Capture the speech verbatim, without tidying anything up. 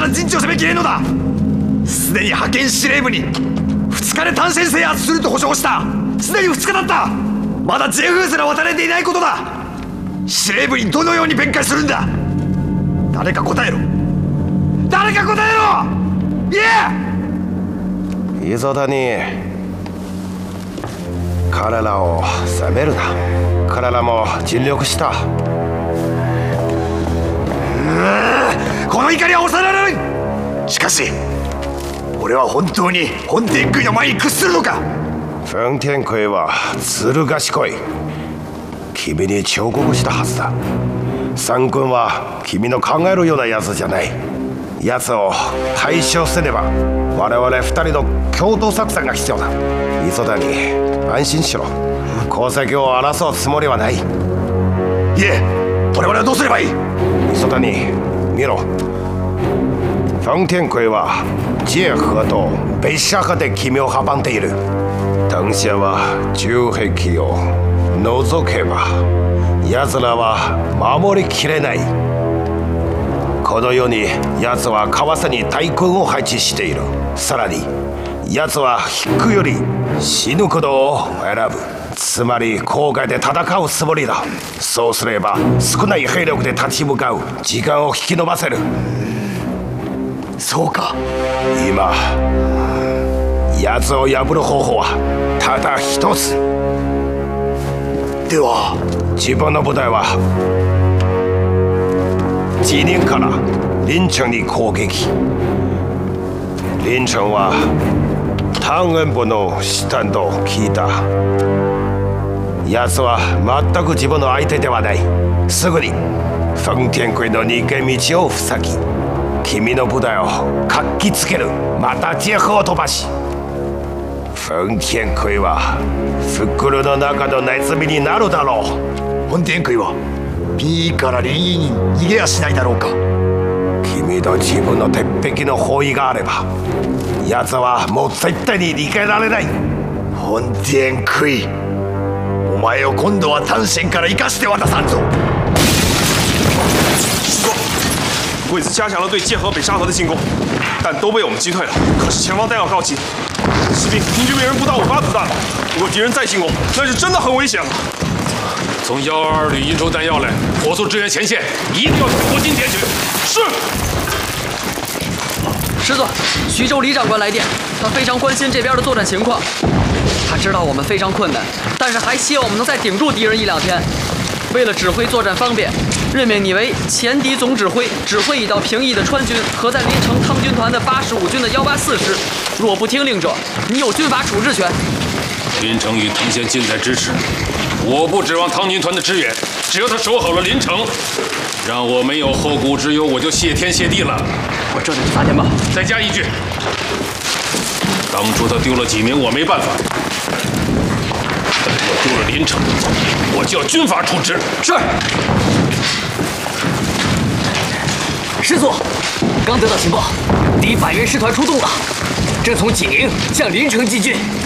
ら陣地を攻めきれんのだ。すでに派遣司令部にふつかで単線制圧すると保証した。すでにふつかだった。まだジェフすら渡れていないことだ。司令部にどのように弁解するんだ。誰か答えろ。誰か答えろ。いえ磯谷、彼らを責めるな。彼らも尽力した。 この怒りは抑えられない。しかし俺は本当に本天空の前に屈するのか。 本天空はずる賢い。君に彫刻したはずだ。三君は君の考えるようなやつじゃない。奴を対処せねば我々二人の共同作戦が必要だ。磯谷、安心しろ。功績を争うつもりはない。いえ、我々はどうすればいい。 磯谷、見ろ。本天空はジェフと北沙河で君を阻んでいる。当社は重壁を除けば奴らは守りきれない。このように奴は川瀬に大軍を配置している。さらに奴は引くより死ぬことを選ぶ。つまり郊外で戦うつもりだ。そうすれば少ない兵力で立ち向かう時間を引き延ばせる。 そうか。 今奴を破る方法はただ一つ。 では自分の部隊は辞任から林城に攻撃。林城は唐恩部の師団と聞いた。奴は全く自分の相手ではない。すぐに本天空の逃げ道を塞ぎ君の部隊を活気つける。またジェフを飛ばし本天空は袋の中のネズミになるだろう。 本天空は B から林異に逃げやしないだろうか。 君と自分の鉄壁の包囲があれば奴はもう絶対に逃げられない。 本天空、お前を今度は単身から生かして渡さんぞ。 师座，鬼子加强了对界河、北沙河的进攻，但都被我们击退了。可是前方弹药告急，士兵平均每人不到五发子弹了。如果敌人再进攻，那是真的很危险了。 从幺二二旅运出弹药来，火速支援前线，一定要火进截取。 是。 师座，徐州李长官来电，他非常关心这边的作战情况。他知道我们非常困难，但是还希望我们能再顶住敌人一两天。为了指挥作战方便，任命你为前敌总指挥，指挥已到平邑的川军和在临城汤军团的八十五军的幺八四师。若不听令者，你有军法处置权。 临城与藤县近在咫尺，我不指望汤军团的支援，只要他守好了临城，让我没有后顾之忧，我就谢天谢地了。 我这就去发电报。 再加一句，当初他丢了济民，我没办法。我丢了临城，我就要军法处置。 是。师座，刚得到情报，敌百元师团出动了，正从济宁向临城进军。